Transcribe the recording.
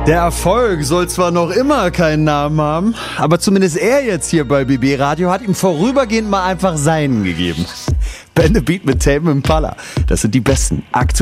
Der Erfolg soll zwar noch immer keinen Namen haben, aber zumindest er jetzt hier bei BB Radio hat ihm vorübergehend mal einfach seinen gegeben. Ben the Beat mit Tame Impala. Das sind die besten aktuellen